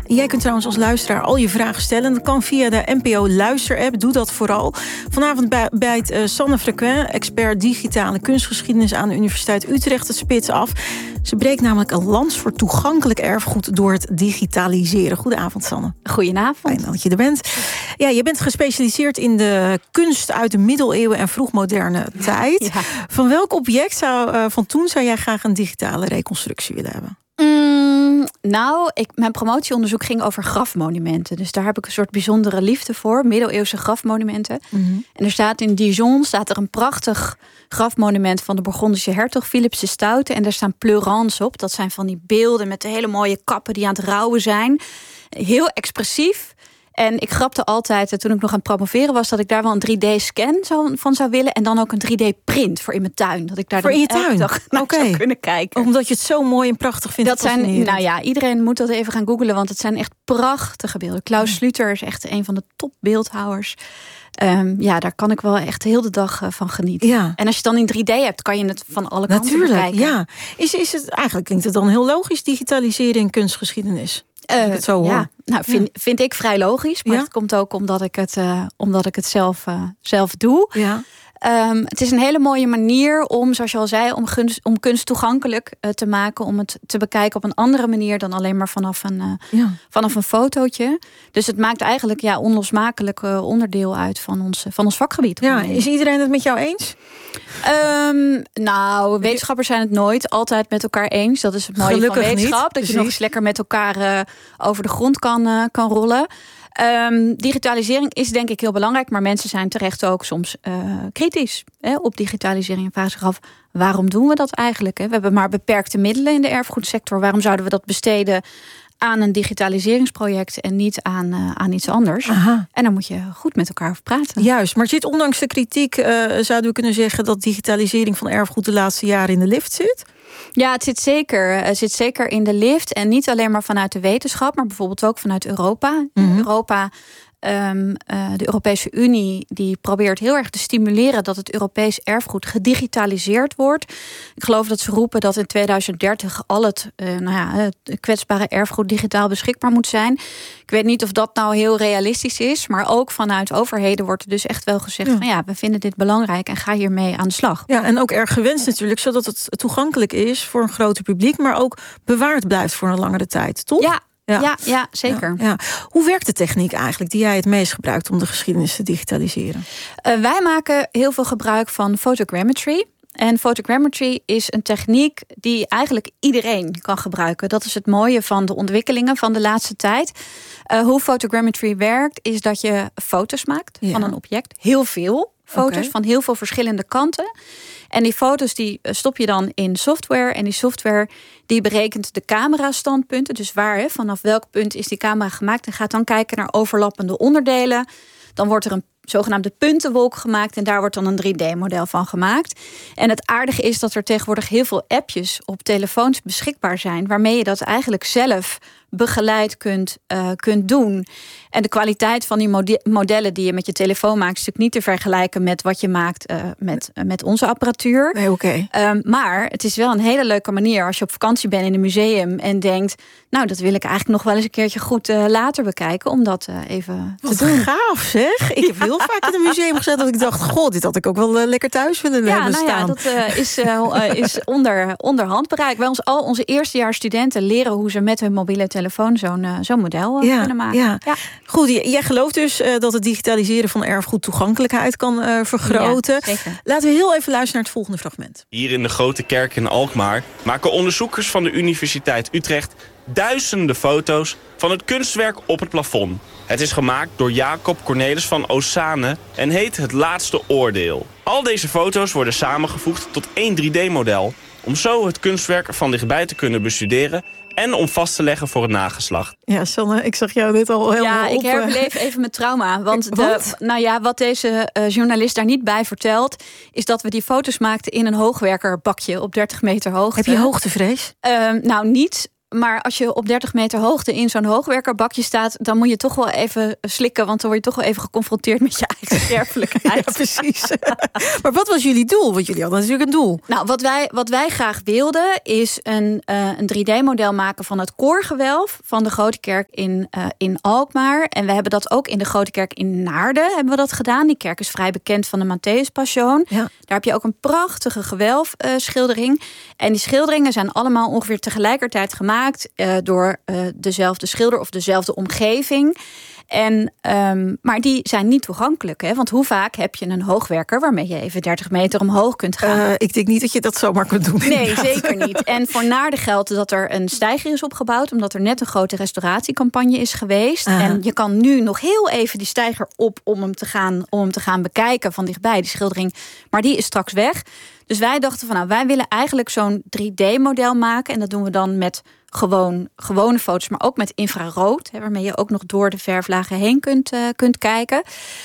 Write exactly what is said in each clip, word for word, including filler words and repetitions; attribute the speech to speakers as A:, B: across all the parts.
A: Jij kunt trouwens als luisteraar al je vragen stellen. Dat kan via de N P O Luister-app. Doe dat vooral. Vanavond bijt uh, Sanne Frequent, expert digitale kunstgeschiedenis aan de Universiteit Utrecht, het spits af. Ze breekt namelijk een lans voor toegankelijk erfgoed door het digitaliseren. Goedenavond, Sanne.
B: Goedenavond.
A: Fijn dat je er bent. Ja, je bent gespecialiseerd in de kunst uit de middeleeuwen en vroegmoderne tijd. Ja. Van welk object zou, uh, van toen zou jij graag een digitale reconstructie willen hebben?
B: Mm, nou, ik, mijn promotieonderzoek ging over grafmonumenten. Dus daar heb ik een soort bijzondere liefde voor. Middeleeuwse grafmonumenten. Mm-hmm. En er staat in Dijon staat er een prachtig grafmonument van de Bourgondische hertog Philips de Stoute. En daar staan pleurants op. Dat zijn van die beelden met de hele mooie kappen die aan het rouwen zijn. Heel expressief. En ik grapte altijd, toen ik nog aan het promoveren was, dat ik daar wel een drie D-scan van zou willen. En dan ook een drie D-print voor in mijn tuin. Dat ik daar
A: voor
B: dan
A: in je tuin
B: dag naar okay. zou kunnen kijken.
A: Omdat je het zo mooi en prachtig vindt.
B: Dat zijn, nou ja, iedereen moet dat even gaan googlen, want het zijn echt prachtige beelden. Klaus Sluter is echt een van de topbeeldhouwers. Um, ja, daar kan ik wel echt heel de dag uh, van genieten. Ja. En als je het dan in drie D hebt, kan je het van alle kanten
A: Natuurlijk,
B: bekijken.
A: Ja. Is, is het, eigenlijk klinkt het dan heel logisch, digitaliseren in kunstgeschiedenis.
B: Uh,
A: ik het zo hoor.
B: Ja, nou, vind, ja. vind ik vrij logisch. Maar
A: ja?
B: het komt ook omdat ik het, uh, omdat ik het zelf, uh, zelf doe.
A: Ja.
B: Um, het is een hele mooie manier om, zoals je al zei, om, gunst, om kunst toegankelijk uh, te maken. Om het te bekijken op een andere manier dan alleen maar vanaf een, uh, ja. vanaf een fotootje. Dus het maakt eigenlijk ja, onlosmakelijk uh, onderdeel uit van ons, van ons vakgebied.
A: Ja, is iedereen het met jou eens?
B: Um, nou, wetenschappers zijn het nooit altijd met elkaar eens. Dat is het mooie
A: Gelukkig
B: van wetenschap.
A: Niet.
B: Dat je nog eens lekker met elkaar uh, over de grond kan, uh, kan rollen. Um, digitalisering is denk ik heel belangrijk, maar mensen zijn terecht ook soms uh, kritisch hè, op digitalisering en vragen zich af, waarom doen we dat eigenlijk? Hè? We hebben maar beperkte middelen in de erfgoedsector. Waarom zouden we dat besteden aan een digitaliseringsproject en niet aan, uh, aan iets anders?
A: Aha. En
B: dan moet je goed met elkaar over praten.
A: Juist, maar zit ondanks de kritiek, uh, zouden we kunnen zeggen dat digitalisering van erfgoed de laatste jaren in de lift zit?
B: Ja, het zit zeker. Het zit zeker in de lift. En niet alleen maar vanuit de wetenschap, maar bijvoorbeeld ook vanuit Europa. Mm-hmm. Europa Um, uh, de Europese Unie die probeert heel erg te stimuleren dat het Europees erfgoed gedigitaliseerd wordt. Ik geloof dat ze roepen dat in tweeduizend dertig al het, uh, nou ja, het kwetsbare erfgoed digitaal beschikbaar moet zijn. Ik weet niet of dat nou heel realistisch is, maar ook vanuit overheden wordt er dus echt wel gezegd ja. van ja, we vinden dit belangrijk en ga hiermee aan de slag.
A: Ja, en ook erg gewenst natuurlijk, zodat het toegankelijk is voor een groter publiek, maar ook bewaard blijft voor een langere tijd, toch?
B: Ja. Ja. Ja, ja, zeker.
A: Ja, ja. Hoe werkt de techniek eigenlijk die jij het meest gebruikt om de geschiedenis te digitaliseren?
B: Uh, wij maken heel veel gebruik van photogrammetry. En photogrammetry is een techniek die eigenlijk iedereen kan gebruiken. Dat is het mooie van de ontwikkelingen van de laatste tijd. Uh, hoe photogrammetry werkt is dat je foto's maakt ja. van een object. Heel veel foto's okay. van heel veel verschillende kanten. En die foto's die stop je dan in software. En die software die berekent de camerastandpunten. Dus waar, hè, vanaf welk punt is die camera gemaakt. En gaat dan kijken naar overlappende onderdelen. Dan wordt er een zogenaamde puntenwolk gemaakt. En daar wordt dan een drie D-model van gemaakt. En het aardige is dat er tegenwoordig heel veel appjes op telefoons beschikbaar zijn. Waarmee je dat eigenlijk zelf begeleid kunt, uh, kunt doen. En de kwaliteit van die mode- modellen die je met je telefoon maakt is natuurlijk niet te vergelijken met wat je maakt uh, met, uh, met onze apparatuur.
A: Nee, oké.
B: Okay. Um, maar het is wel een hele leuke manier als je op vakantie bent in een museum en denkt, nou, dat wil ik eigenlijk nog wel eens een keertje goed uh, later bekijken, om dat uh, even
A: wat
B: te doen.
A: Gaaf, zeg. Ik heb heel vaak in een museum gezet dat ik dacht, god, dit had ik ook wel uh, lekker thuis willen
B: ja,
A: hebben
B: nou
A: staan.
B: Ja, dat uh, is, uh, is onder, onder handbereik. Wij ons al onze eerstejaars studenten leren hoe ze met hun mobiele telefoon zo'n, uh, zo'n model uh,
A: ja,
B: kunnen maken.
A: Ja. Ja. Goed, jij gelooft dus uh, dat het digitaliseren van erfgoed toegankelijkheid kan uh, vergroten.
B: Ja, zeker.
A: Laten we heel even luisteren naar het volgende fragment.
C: Hier in de Grote Kerk in Alkmaar maken onderzoekers van de Universiteit Utrecht duizenden foto's van het kunstwerk op het plafond. Het is gemaakt door Jacob Cornelis van Ossane en heet Het Laatste Oordeel. Al deze foto's worden samengevoegd tot één drie D-model... om zo het kunstwerk van dichtbij te kunnen bestuderen en om vast te leggen voor het nageslacht.
A: Ja, Sanne, ik zag jou dit al helemaal
B: Ja, ik
A: op,
B: herbeleef even mijn trauma. Want de, nou ja, wat deze uh, journalist daar niet bij vertelt, is dat we die foto's maakten in een hoogwerkerbakje op dertig meter hoogte.
A: Heb je hoogtevrees?
B: Uh, nou, niet maar als je op dertig meter hoogte in zo'n hoogwerkerbakje staat, dan moet je toch wel even slikken, want dan word je toch wel even geconfronteerd met je eigen sterfelijkheid.
A: Ja, precies. Maar wat was jullie doel? Want jullie hadden natuurlijk een doel.
B: Nou, wat wij, wat wij graag wilden is een, uh, een drie D-model maken van het koorgewelf van de Grote Kerk in, uh, in Alkmaar. En we hebben dat ook in de Grote Kerk in Naarden hebben we dat gedaan. Die kerk is vrij bekend van de Matthäus Passion. Ja. Daar heb je ook een prachtige gewelfschildering. Uh, en die schilderingen zijn allemaal ongeveer tegelijkertijd gemaakt uh, door uh, dezelfde schilder of dezelfde omgeving. En, um, maar die zijn niet toegankelijk. Hè? Want hoe vaak heb je een hoogwerker waarmee je even dertig meter omhoog kunt gaan?
A: Uh, ik denk niet dat je dat zomaar kunt doen.
B: Nee,
A: inderdaad.
B: zeker niet. En voor Naarden geldt dat er een steiger is opgebouwd, omdat er net een grote restauratiecampagne is geweest. Uh-huh. En je kan nu nog heel even die steiger op om hem te gaan, om hem te gaan bekijken van dichtbij, die schildering. Maar die is straks weg. Dus wij dachten van nou, wij willen eigenlijk zo'n drie D-model maken. En dat doen we dan met gewoon gewone foto's, maar ook met infrarood, hè, waarmee je ook nog door de verflagen heen kunt, uh, kunt kijken.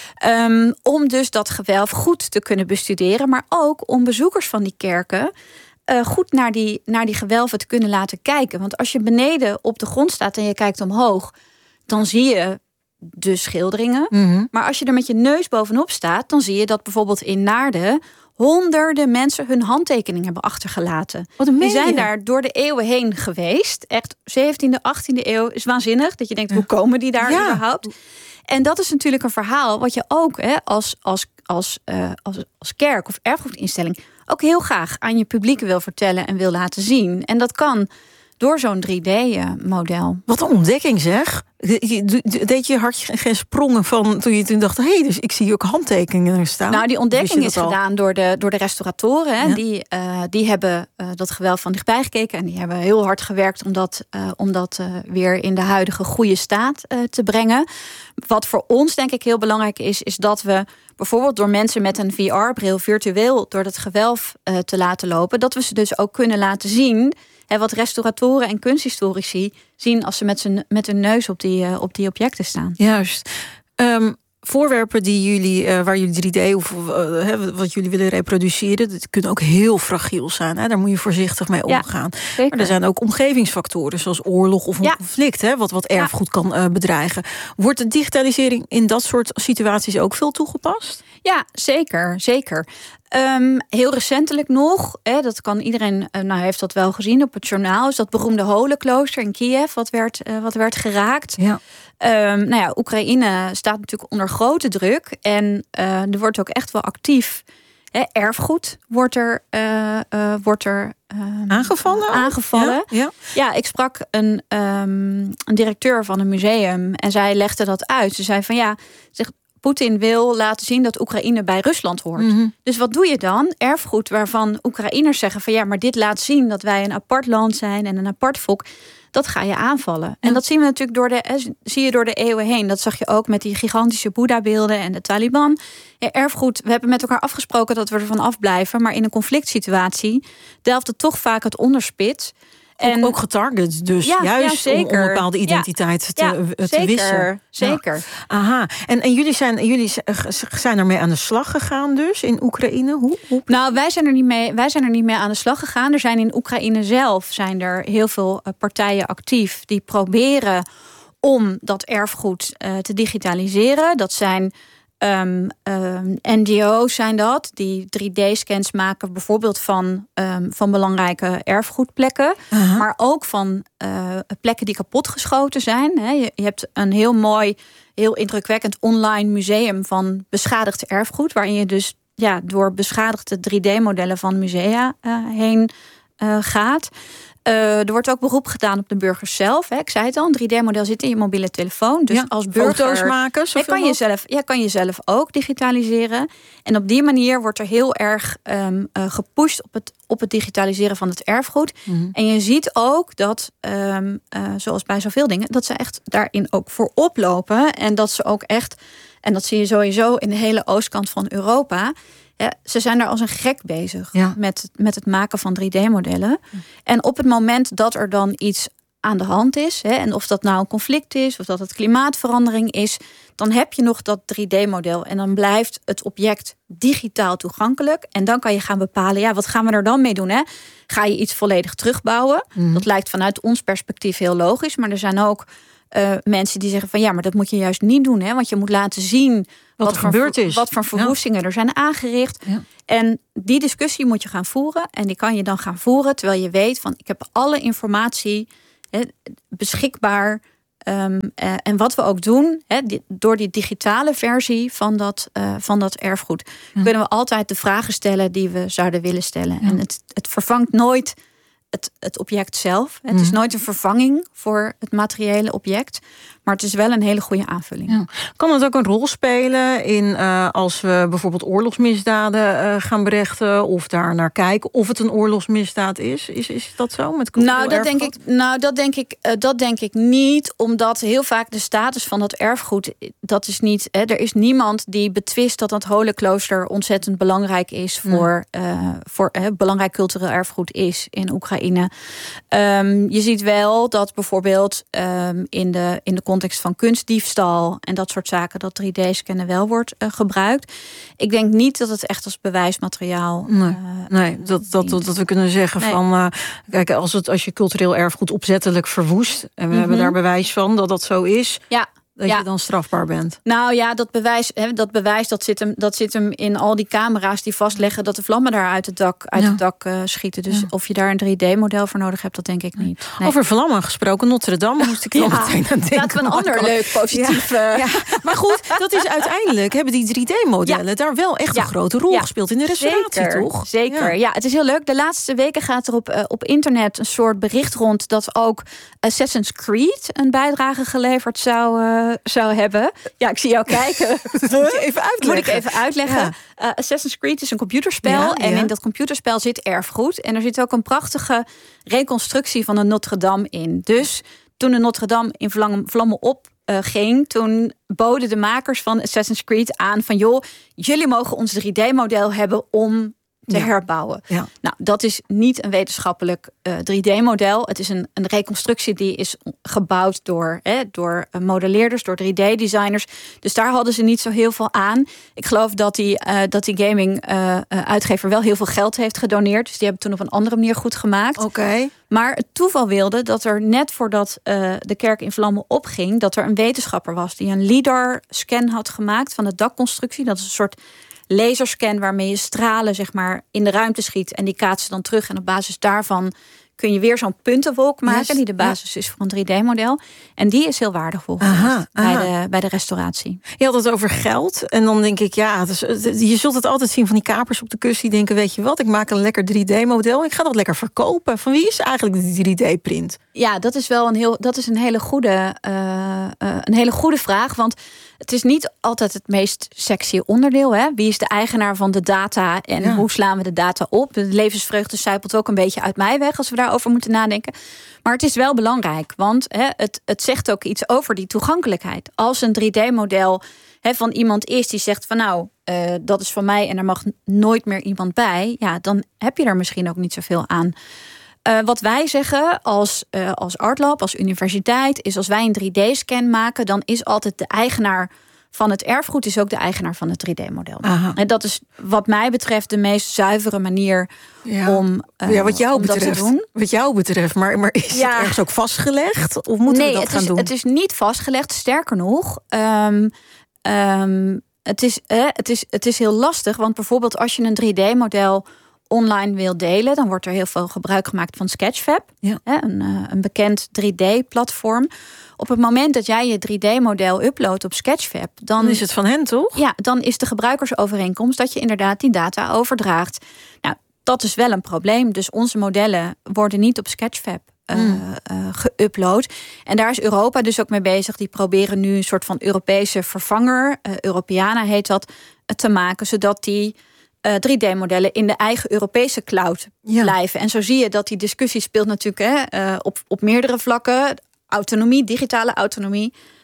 B: Um, om dus dat gewelf goed te kunnen bestuderen, maar ook om bezoekers van die kerken uh, goed naar die, naar die gewelven te kunnen laten kijken. Want als je beneden op de grond staat en je kijkt omhoog, dan zie je de schilderingen. Mm-hmm. Maar als je er met je neus bovenop staat, dan zie je dat bijvoorbeeld in Naarden honderden mensen hun handtekening hebben achtergelaten.
A: Wat een
B: Die zijn daar door de eeuwen heen geweest. Echt zeventiende, achttiende eeuw is waanzinnig. Dat je denkt, hoe komen die daar ja. überhaupt? En dat is natuurlijk een verhaal wat je ook hè, als, als, als, uh, als, als kerk of erfgoedinstelling ook heel graag aan je publiek wil vertellen en wil laten zien. En dat kan door zo'n drie D-model.
A: Wat een ontdekking zeg. Deed je hart geen sprongen van toen je toen dacht, hé, hey, dus ik zie ook handtekeningen staan.
B: Nou, die ontdekking is al gedaan door de, door de restauratoren. Hè. Ja. Die, uh, die hebben uh, dat gewelf van dichtbij gekeken en die hebben heel hard gewerkt om dat, uh, om dat uh, weer in de huidige goede staat uh, te brengen. Wat voor ons denk ik heel belangrijk is, is dat we bijvoorbeeld door mensen met een V R-bril virtueel door dat gewelf uh, te laten lopen, dat we ze dus ook kunnen laten zien. En wat restauratoren en kunsthistorici zien als ze met, z'n, met hun neus op die, uh, op die objecten staan.
A: Juist. Um, voorwerpen die jullie, uh, waar jullie drie D of uh, wat jullie willen reproduceren, dat kunnen ook heel fragiel zijn. Hè? Daar moet je voorzichtig mee omgaan. Ja, maar er zijn ook omgevingsfactoren, zoals oorlog of een ja. conflict, hè, wat, wat erfgoed ja. kan uh, bedreigen. Wordt de digitalisering in dat soort situaties ook veel toegepast?
B: Ja, zeker, zeker. Um, heel recentelijk nog, hè, dat kan iedereen, uh, nou heeft dat wel gezien op het journaal, is dat beroemde Holenklooster in Kiev, wat werd, uh, wat werd geraakt. Ja. Um, nou ja, Oekraïne staat natuurlijk onder grote druk en uh, er wordt ook echt wel actief. Hè, erfgoed wordt er, uh, uh, wordt er um,
A: aangevallen.
B: aangevallen.
A: Ja, ja.
B: ja, ik sprak een, um, een directeur van een museum en zij legde dat uit. Ze zei van ja, zeg, Poetin wil laten zien dat Oekraïne bij Rusland hoort. Mm-hmm. Dus wat doe je dan? Erfgoed waarvan Oekraïners zeggen van ja, maar dit laat zien dat wij een apart land zijn en een apart volk. Dat ga je aanvallen. Ja. En dat zien we natuurlijk door de, zie je door de eeuwen heen. Dat zag je ook met die gigantische Boeddha-beelden en de Taliban. Ja, erfgoed, we hebben met elkaar afgesproken dat we ervan afblijven. Maar in een conflict situatie delft het toch vaak het onderspit.
A: En ook, ook getarget, dus ja, juist ja, om, om een bepaalde identiteit ja, te,
B: ja,
A: te
B: zeker,
A: wissen.
B: Zeker.
A: Ja. Aha. En, en jullie, zijn, jullie zijn ermee aan de slag gegaan dus in Oekraïne? Hoe? Hoe?
B: Nou, wij zijn, er niet mee, wij zijn er niet mee aan de slag gegaan. Er zijn in Oekraïne zelf zijn er heel veel partijen actief die proberen om dat erfgoed uh, te digitaliseren. Dat zijn Um, um, N G O's zijn dat, die drie D-scans maken bijvoorbeeld van, um, van belangrijke erfgoedplekken. Uh-huh. Maar ook van uh, plekken die kapotgeschoten zijn. He, je, je hebt een heel mooi, heel indrukwekkend online museum van beschadigd erfgoed, waarin je dus ja, door beschadigde drie D-modellen van musea uh, heen uh, gaat. Uh, er wordt ook beroep gedaan op de burgers zelf. Hè. Ik zei het al, een drie D-model zit in je mobiele telefoon. Dus
A: ja,
B: als burger
A: foto's maken.
B: Ja, kan, je zelf, ja, kan je zelf ook digitaliseren. En op die manier wordt er heel erg um, uh, gepusht op het, op het digitaliseren van het erfgoed. Mm-hmm. En je ziet ook dat, um, uh, zoals bij zoveel dingen, dat ze echt daarin ook voor oplopen. En dat ze ook echt, en dat zie je sowieso in de hele oostkant van Europa. Ja, ze zijn daar als een gek bezig ja. met, met het maken van drie D-modellen. Ja. En op het moment dat er dan iets aan de hand is, hè, en of dat nou een conflict is, of dat het klimaatverandering is, dan heb je nog dat drie D-model. En dan blijft het object digitaal toegankelijk. En dan kan je gaan bepalen, ja, wat gaan we er dan mee doen? Hè? Ga je iets volledig terugbouwen? Mm. Dat lijkt vanuit ons perspectief heel logisch. Maar er zijn ook uh, mensen die zeggen van ja, maar dat moet je juist niet doen. Hè? Want je moet laten zien wat,
A: wat er gebeurd is.
B: Wat voor verwoestingen ja. er zijn aangericht. Ja. En die discussie moet je gaan voeren. En die kan je dan gaan voeren terwijl je weet van ik heb alle informatie hè, beschikbaar. Um, uh, en wat we ook doen, he, die, door die digitale versie van dat, uh, van dat erfgoed, ja. kunnen we altijd de vragen stellen die we zouden willen stellen. Ja. En het, het vervangt nooit het, het object zelf. Het mm. is nooit een vervanging voor het materiële object. Maar het is wel een hele goede aanvulling. Ja.
A: Kan het ook een rol spelen in uh, als we bijvoorbeeld oorlogsmisdaden uh, gaan berechten of daar naar kijken of het een oorlogsmisdaad is? Is, is dat zo met
B: nou dat, denk ik, nou, dat denk ik, uh, dat denk ik niet, omdat heel vaak de status van dat erfgoed, dat is niet. Hè, er is niemand die betwist dat dat Holenklooster ontzettend belangrijk is voor, mm. uh, voor uh, belangrijk cultureel erfgoed is in Oekraïne. Um, je ziet wel dat bijvoorbeeld um, in de in de context van kunstdiefstal en dat soort zaken, dat drie D-scannen wel wordt uh, gebruikt. Ik denk niet dat het echt als bewijsmateriaal
A: nee, uh, nee dat, dat, dat, dat we kunnen zeggen nee. van uh, kijk, als, het, als je cultureel erfgoed opzettelijk verwoest en we mm-hmm. hebben daar bewijs van dat dat zo is. Ja. Dat ja. je dan strafbaar bent.
B: Nou ja, dat bewijs, hè, dat, bewijs dat, zit hem, dat zit hem in al die camera's die vastleggen dat de vlammen daar uit het dak, uit ja. het dak uh, schieten. Dus ja. of je daar een drie D-model voor nodig hebt, dat denk ik niet. Nee.
A: Over vlammen gesproken, Notre Dame moest ik dan ja. meteen aan denken.
B: Laten we een ander leuk positief. Ja.
A: Ja. Maar goed, dat is uiteindelijk hebben die drie D-modellen ja. daar wel echt ja. een grote rol ja. gespeeld in de restauratie,
B: Zeker.
A: toch?
B: Zeker. Ja. ja, het is heel leuk. De laatste weken gaat er op, uh, op internet een soort bericht rond dat ook Assassin's Creed een bijdrage geleverd zou, uh, zou hebben. Ja, ik zie jou kijken.
A: Dat moet je even uitleggen.
B: Moet ik even uitleggen. Ja. Uh, Assassin's Creed is een computerspel. Ja, en ja. in dat computerspel zit erfgoed. En er zit ook een prachtige reconstructie van de Notre Dame in. Dus toen de Notre Dame in vlammen op uh, ging, toen boden de makers van Assassin's Creed aan van joh, jullie mogen ons drie D-model hebben om te ja. herbouwen. Ja. Nou, dat is niet een wetenschappelijk uh, drie D-model. Het is een, een reconstructie die is gebouwd door, hè, door uh, modelleerders, door drie D-designers. Dus daar hadden ze niet zo heel veel aan. Ik geloof dat die, uh, dat die gaming-uitgever uh, wel heel veel geld heeft gedoneerd. Dus die hebben het toen op een andere manier goed gemaakt.
A: Oké. Okay.
B: Maar het toeval wilde dat er net voordat uh, de kerk in vlammen opging, dat er een wetenschapper was die een lidar-scan had gemaakt van de dakconstructie. Dat is een soort laserscan waarmee je stralen zeg maar in de ruimte schiet en die kaatsen dan terug. En op basis daarvan kun je weer zo'n puntenwolk maken yes, die de basis ja. is voor een drie D-model. En die is heel waardevol aha, bij, aha. De, bij de restauratie.
A: Je had het over geld. En dan denk ik, ja, dus, je zult het altijd zien van die kapers op de kust die denken, weet je wat, ik maak een lekker drie D-model. Ik ga dat lekker verkopen. Van wie is eigenlijk die drie D-print?
B: Ja, dat is wel een heel, dat is een hele goede, uh, uh, een hele goede vraag. Want het is niet altijd het meest sexy onderdeel. Hè? Wie is de eigenaar van de data en ja. hoe slaan we de data op? De levensvreugde zijpelt ook een beetje uit mij weg als we daarover moeten nadenken. Maar het is wel belangrijk, want hè, het, het zegt ook iets over die toegankelijkheid. Als een drie D-model hè, van iemand is die zegt van nou, uh, dat is van mij en er mag nooit meer iemand bij, ja, dan heb je er misschien ook niet zoveel aan. Uh, wat wij zeggen als, uh, als Artlab, als universiteit, is als wij een drie D-scan maken, dan is altijd de eigenaar van het erfgoed is ook de eigenaar van het drie D-model. Aha. En dat is wat mij betreft de meest zuivere manier ja. om, uh,
A: ja, wat jou
B: om
A: betreft,
B: dat te doen.
A: Wat jou betreft, maar, maar is ja. het ergens ook vastgelegd? Of moeten
B: nee,
A: we dat
B: het
A: gaan
B: is,
A: doen?
B: Het is niet vastgelegd, sterker nog. Um, um, het, is, uh, het, is, het is heel lastig, want bijvoorbeeld als je een drie D-model online wil delen, dan wordt er heel veel gebruik gemaakt van Sketchfab, ja. een, een bekend drie D-platform. Op het moment dat jij je drie D-model uploadt op Sketchfab, dan,
A: dan is het van hen, toch?
B: Ja, dan is de gebruikersovereenkomst dat je inderdaad die data overdraagt. Nou, dat is wel een probleem. Dus onze modellen worden niet op Sketchfab uh, mm. uh, geüpload. En daar is Europa dus ook mee bezig. Die proberen nu een soort van Europese vervanger, uh, Europeana heet dat, uh, te maken, zodat die Uh, drie D-modellen in de eigen Europese cloud ja. blijven. En zo zie je dat die discussie speelt natuurlijk hè, uh, op, op meerdere vlakken. Autonomie, digitale autonomie.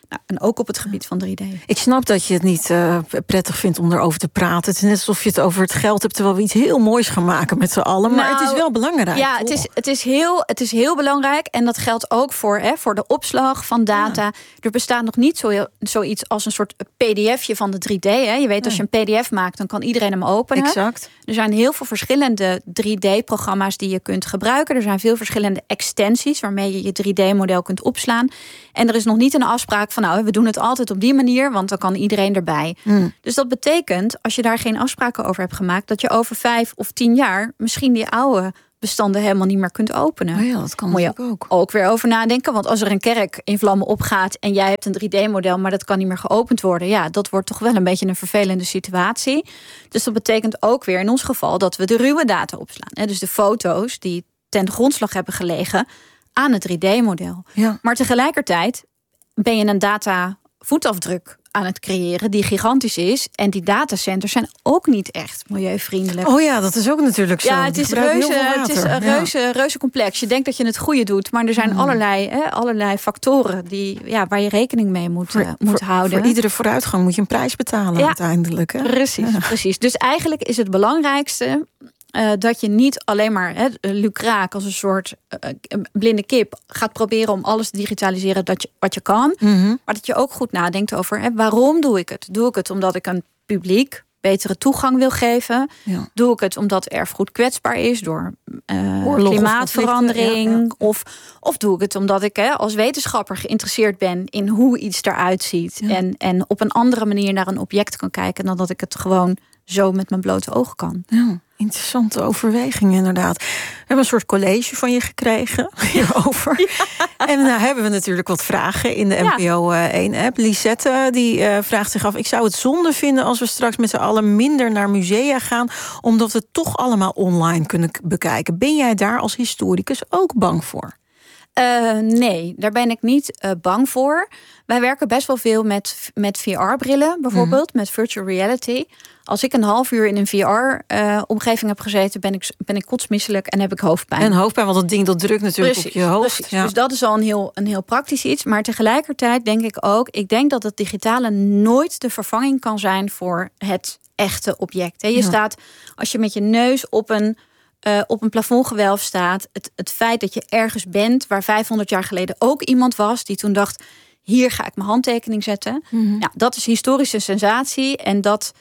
B: Nou, en ook op het gebied van drie D.
A: Ik snap dat je het niet uh, prettig vindt om erover te praten. Het is net alsof je het over het geld hebt, terwijl we iets heel moois gaan maken met z'n allen. Maar nou, het is wel belangrijk.
B: Ja, het is, het, is heel, het is heel belangrijk. En dat geldt ook voor, hè, voor de opslag van data. Ja. Er bestaat nog niet zo heel, zoiets als een soort P D F'je van de drie D. Hè. Je weet, nee. als je een P D F maakt, dan kan iedereen hem openen.
A: Exact.
B: Er zijn heel veel verschillende drie D-programma's die je kunt gebruiken. Er zijn veel verschillende extensies waarmee je je drie D-model kunt opslaan. En er is nog niet een afspraak van, nou, we doen het altijd op die manier, want dan kan iedereen erbij. Mm. Dus dat betekent, als je daar geen afspraken over hebt gemaakt, dat je over vijf of tien jaar misschien die oude bestanden helemaal niet meer kunt openen.
A: Oh ja, dat kan
B: Moet je
A: ook.
B: ook weer over nadenken. Want als er een kerk in vlammen opgaat en jij hebt een drie D-model, maar dat kan niet meer geopend worden, ja, dat wordt toch wel een beetje een vervelende situatie. Dus dat betekent ook weer in ons geval dat we de ruwe data opslaan. Dus de foto's die ten grondslag hebben gelegen aan het drie D-model.
A: Ja.
B: Maar tegelijkertijd ben je een data voetafdruk aan het creëren die gigantisch is. En die datacenters zijn ook niet echt milieuvriendelijk.
A: Oh ja, dat is ook natuurlijk zo.
B: Ja, het is, reuze, het is een
A: ja.
B: reuze, reuze complex. Je denkt dat je het goede doet, maar er zijn mm. allerlei, hè, allerlei factoren die, ja, waar je rekening mee moet, voor, uh, moet
A: voor,
B: houden.
A: Voor iedere vooruitgang moet je een prijs betalen ja, uiteindelijk. Hè?
B: Precies, ja. precies. Dus eigenlijk is het belangrijkste Uh, dat je niet alleen maar hè, lucraak als een soort uh, blinde kip gaat proberen om alles te digitaliseren dat je, wat je kan.
A: Mm-hmm.
B: Maar dat je ook goed nadenkt over hè, waarom doe ik het? Doe ik het omdat ik een publiek betere toegang wil geven?
A: Ja.
B: Doe ik het omdat erfgoed kwetsbaar is door uh, klimaatverandering? Ja, ja. Of, of doe ik het omdat ik hè, als wetenschapper geïnteresseerd ben in hoe iets eruit ziet? Ja. En, en op een andere manier naar een object kan kijken dan dat ik het gewoon zo met mijn blote ogen kan.
A: Ja. Interessante overweging, inderdaad. We hebben een soort college van je gekregen hierover. Ja. En nou hebben we natuurlijk wat vragen in de N P O één-app. Lisette die uh, vraagt zich af, ik zou het zonde vinden als we straks met z'n allen minder naar musea gaan, omdat we het toch allemaal online kunnen bekijken. Ben jij daar als historicus ook bang voor?
B: Uh, nee, daar ben ik niet uh, bang voor. Wij werken best wel veel met, met V R-brillen, bijvoorbeeld, mm. met virtual reality. Als ik een half uur in een V R-omgeving uh, heb gezeten, ben ik, ben ik kotsmisselijk en heb ik hoofdpijn.
A: En hoofdpijn, want dat ding dat drukt natuurlijk precies, op je hoofd.
B: Precies. Ja. Dus dat is al een heel, een heel praktisch iets. Maar tegelijkertijd denk ik ook, ik denk dat het digitale nooit de vervanging kan zijn voor het echte object. Je ja. staat, als je met je neus op een Uh, op een plafondgewelf staat. Het, het feit dat je ergens bent waar vijfhonderd jaar geleden ook iemand was die toen dacht, hier ga ik mijn handtekening zetten. Mm-hmm. Ja, dat is historische sensatie en dat,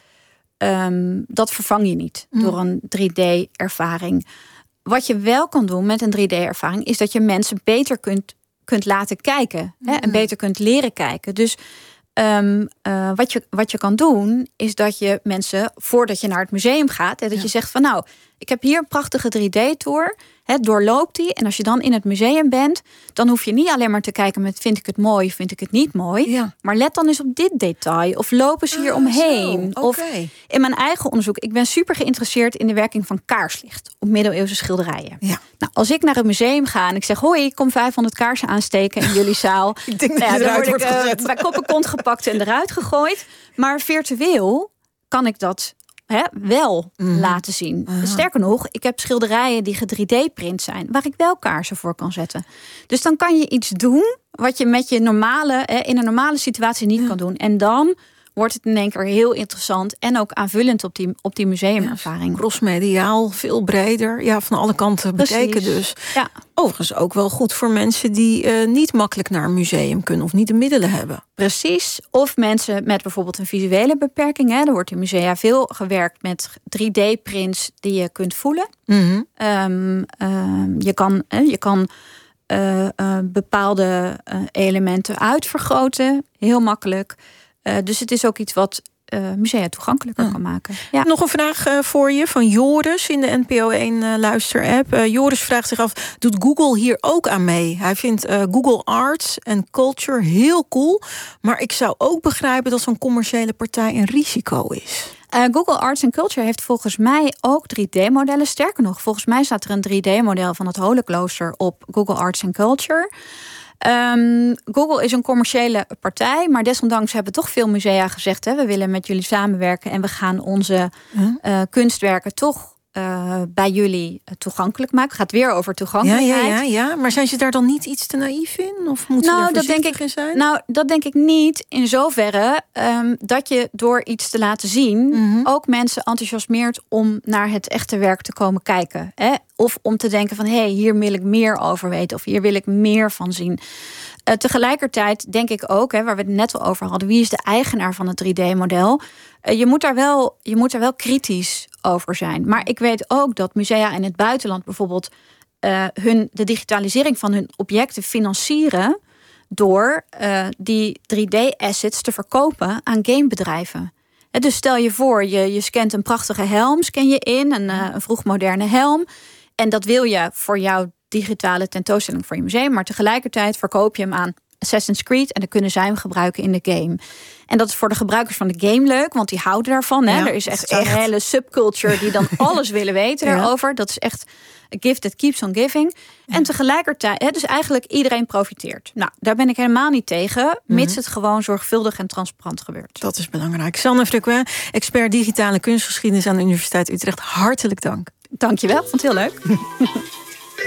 B: um, dat vervang je niet mm. door een drie D-ervaring. Wat je wel kan doen met een drie D-ervaring is dat je mensen beter kunt, kunt laten kijken. Mm. Hè, en beter kunt leren kijken. Dus Um, uh, wat, je, wat je kan doen, is dat je mensen, voordat je naar het museum gaat, hè, dat ja. je zegt van nou, ik heb hier een prachtige drie D-tour. Hè, doorloop die. En als je dan in het museum bent, dan hoef je niet alleen maar te kijken met vind ik het mooi of vind ik het niet mooi. Ja. Maar let dan eens op dit detail. Of lopen ze hier ah, omheen.
A: Okay.
B: Of in mijn eigen onderzoek, ik ben super geïnteresseerd in de werking van kaarslicht op middeleeuwse schilderijen.
A: Ja.
B: Nou, als ik naar een museum ga en ik zeg hoi, ik kom vijfhonderd kaarsen aansteken in jullie zaal.
A: ik denk dat
B: nou,
A: je
B: dan
A: eruit
B: word ik
A: wordt
B: uh, bij kop en kont gepakt en eruit gegooid. Maar virtueel kan ik dat He, wel mm. laten zien. Aha. Sterker nog, ik heb schilderijen die ge drie D-print zijn, waar ik wel kaarsen voor kan zetten. Dus dan kan je iets doen wat je met je normale, he, in een normale situatie niet ja. kan doen. En dan wordt het in één keer heel interessant en ook aanvullend op die, op die museumervaring.
A: Ja, crossmediaal, veel breder. Ja, van alle kanten bekeken dus.
B: Ja.
A: Overigens ook wel goed voor mensen die uh, niet makkelijk naar een museum kunnen of niet de middelen hebben.
B: Precies. Of mensen met bijvoorbeeld een visuele beperking. Hè. Er wordt in musea veel gewerkt met drie D-prints die je kunt voelen.
A: Mm-hmm.
B: Um, um, je kan, je kan uh, uh, bepaalde uh, elementen uitvergroten. Heel makkelijk. Uh, dus het is ook iets wat uh, musea toegankelijker ja. kan maken. Ja.
A: Nog een vraag uh, voor je van Joris in de N P O één uh, luisterapp. Uh, Joris vraagt zich af, doet Google hier ook aan mee? Hij vindt uh, Google Arts en Culture heel cool. Maar ik zou ook begrijpen dat zo'n commerciële partij een risico is.
B: Uh, Google Arts and Culture heeft volgens mij ook drie D-modellen. Sterker nog, volgens mij staat er een drie D-model van het Holenklooster op Google Arts and Culture. Um, Google is een commerciële partij, maar desondanks hebben toch veel musea gezegd, hè, we willen met jullie samenwerken en we gaan onze huh? uh, kunstwerken toch uh, bij jullie toegankelijk maken. Het gaat weer over toegankelijkheid.
A: Ja, ja, ja, ja. Maar zijn ze daar dan niet iets te naïef in? Of moeten
B: nou,
A: er
B: dat denk ik,
A: in zijn?
B: Nou, dat denk ik niet in zoverre um, dat je door iets te laten zien... Mm-hmm. ook mensen enthousiasmeert om naar het echte werk te komen kijken. Hè? Of om te denken van, hé, hey, hier wil ik meer over weten. Of hier wil ik meer van zien. Uh, tegelijkertijd denk ik ook, hè, waar we het net al over hadden... wie is de eigenaar van het drie D-model? Uh, je moet daar wel, je moet daar wel kritisch over zijn. Maar ik weet ook dat musea in het buitenland bijvoorbeeld... Uh, hun, de digitalisering van hun objecten financieren... door uh, die drie D-assets te verkopen aan gamebedrijven. Uh, dus stel je voor, je, je scant een prachtige helm, scan je in, een, uh, een vroegmoderne helm... en dat wil je voor jouw digitale tentoonstelling voor je museum... maar tegelijkertijd verkoop je hem aan Assassin's Creed... en dan kunnen zij hem gebruiken in de game. En dat is voor de gebruikers van de game leuk, want die houden daarvan. Hè? Ja, er is echt een hele subculture die dan alles willen weten ja. daarover. Dat is echt a gift that keeps on giving. Ja. En tegelijkertijd, hè, dus eigenlijk iedereen profiteert. Nou, daar ben ik helemaal niet tegen, mits mm-hmm. het gewoon zorgvuldig en transparant gebeurt.
A: Dat is belangrijk. Sanne Frequin, expert digitale kunstgeschiedenis aan de Universiteit Utrecht. Hartelijk dank.
B: Dank je wel, vond het heel leuk.